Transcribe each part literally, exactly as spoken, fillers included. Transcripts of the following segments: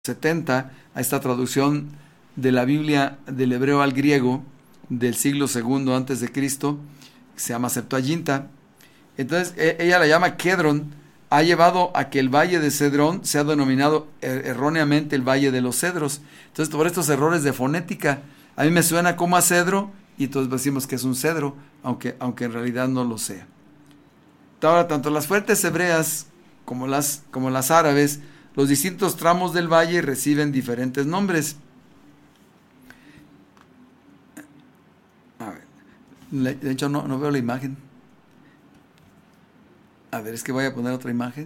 setenta a esta traducción de la Biblia del hebreo al griego del siglo segundo antes de Cristo, que se llama Septuaginta. Entonces ella la llama Kedron, ha llevado a que el valle de Cedrón sea denominado er- erróneamente el valle de los cedros. Entonces, por estos errores de fonética, a mí me suena como a cedro y todos decimos que es un cedro, aunque, aunque en realidad no lo sea. Ahora, tanto las fuentes hebreas como las, como las árabes, los distintos tramos del valle reciben diferentes nombres. A ver, de hecho no, no veo la imagen. A ver, es que voy a poner otra imagen.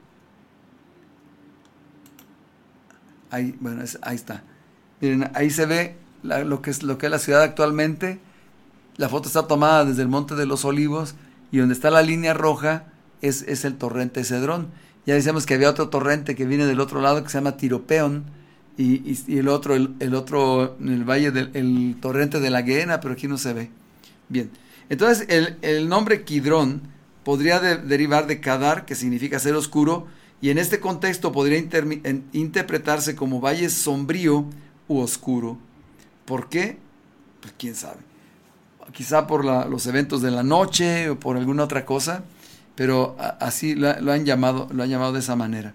Ahí, bueno, es, ahí está. Miren, ahí se ve la, lo, que es, lo que es la ciudad actualmente. La foto está tomada desde el Monte de los Olivos y donde está la línea roja es, es el torrente Cedrón. Ya decíamos que había otro torrente que viene del otro lado que se llama Tiropeón y, y, y el otro, el, el otro, en el valle del el torrente de la Guiena, pero aquí no se ve. Bien, entonces el, el nombre Kidrón podría de, derivar de Kadar, que significa ser oscuro, y en este contexto podría intermi, en, interpretarse como valle sombrío u oscuro. ¿Por qué? Pues quién sabe. Quizá por la, los eventos de la noche o por alguna otra cosa, pero a, así lo, lo han llamado, lo han llamado de esa manera.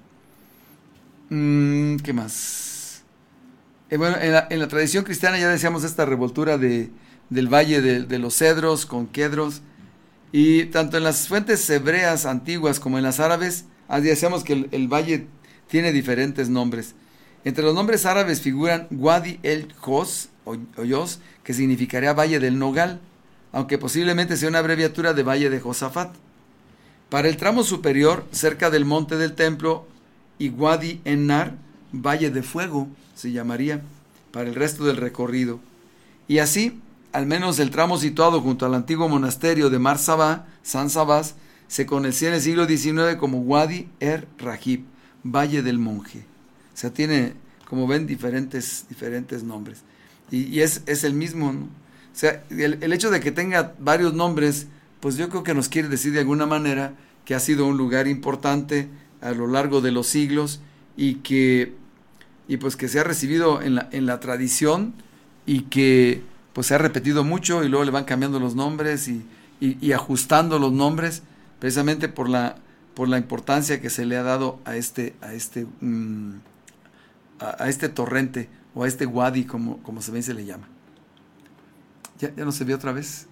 Mm, ¿Qué más? Eh, bueno, en la, en la tradición cristiana ya decíamos esta revoltura de, del valle de, de los cedros con Kedros, y tanto en las fuentes hebreas antiguas como en las árabes, ya decíamos que el, el valle tiene diferentes nombres. Entre los nombres árabes figuran Wadi el Jos, o, o Yos, que significaría Valle del Nogal, aunque posiblemente sea una abreviatura de Valle de Josafat. Para el tramo superior, cerca del monte del templo, y Wadi en-Nar, Valle de Fuego, se llamaría, para el resto del recorrido. Y así, al menos el tramo situado junto al antiguo monasterio de Mar Sabá, San Sabás, se conocía en el siglo diecinueve como Wadi er-Rahib, Valle del Monje. O sea, tiene, como ven, diferentes, diferentes nombres. Y, y es, es el mismo, ¿no? O sea, el, el hecho de que tenga varios nombres, pues yo creo que nos quiere decir de alguna manera que ha sido un lugar importante a lo largo de los siglos y que, y pues que se ha recibido en la, en la tradición y que pues se ha repetido mucho y luego le van cambiando los nombres y, y, y ajustando los nombres precisamente por la, por la importancia que se le ha dado a este, a este um, A, a este torrente o a este wadi, como, como se ve y se le llama. ¿Ya, ya no se ve otra vez?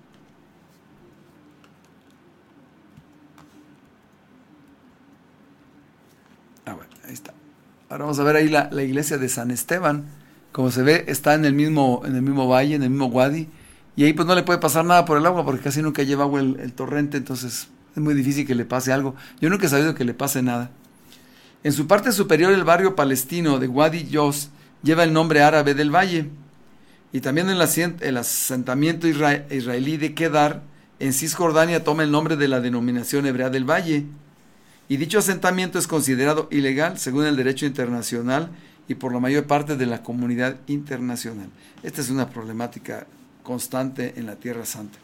Ah, bueno, ahí está. Ahora vamos a ver ahí la, la iglesia de San Esteban. Como se ve, está en el mismo, en el mismo valle, en el mismo wadi. Y ahí pues no le puede pasar nada por el agua, porque casi nunca lleva agua el, el torrente, entonces es muy difícil que le pase algo. Yo nunca he sabido que le pase nada. En su parte superior, el barrio palestino de Wadi Yos lleva el nombre árabe del valle. Y también el, asent- el asentamiento isra- israelí de Kedar, en Cisjordania, toma el nombre de la denominación hebrea del valle. Y dicho asentamiento es considerado ilegal según el derecho internacional y por la mayor parte de la comunidad internacional. Esta es una problemática constante en la Tierra Santa.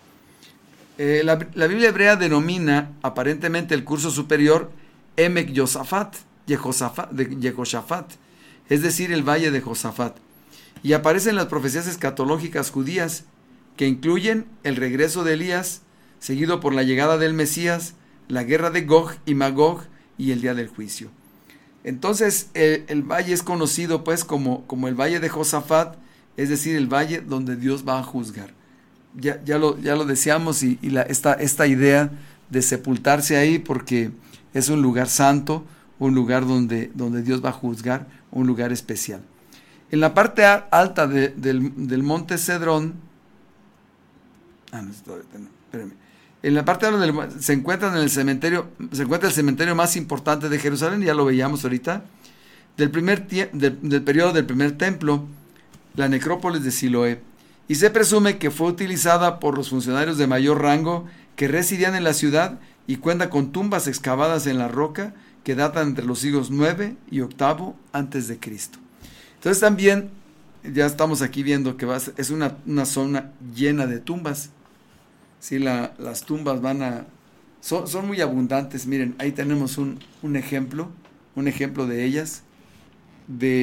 Eh, la, la Biblia hebrea denomina aparentemente el curso superior Emek Yosafat, Yehosafat, de Yehoshafat, es decir, el valle de Josafat, y aparecen las profecías escatológicas judías que incluyen el regreso de Elías, seguido por la llegada del Mesías, la guerra de Gog y Magog y el día del juicio. Entonces el, el valle es conocido pues como, como el valle de Josafat, es decir, el valle donde Dios va a juzgar. Ya, ya, lo, ya lo decíamos y, y la, esta, esta idea de sepultarse ahí porque es un lugar santo, un lugar donde, donde Dios va a juzgar, un lugar especial. En la parte alta de, del, del monte Cedrón, ah, no, espérame, en la parte alta del, se encuentra en el cementerio, se encuentra el cementerio más importante de Jerusalén, ya lo veíamos ahorita, del primer tie, del, del periodo del primer templo, la necrópolis de Siloé, y se presume que fue utilizada por los funcionarios de mayor rango que residían en la ciudad y cuenta con tumbas excavadas en la roca que datan entre los siglos nueve y octavo antes de Cristo. Entonces también ya estamos aquí viendo que va a ser, es una, una zona llena de tumbas. Sí, la, las tumbas van a son, son muy abundantes. Miren, ahí tenemos un, un ejemplo, un ejemplo de ellas, de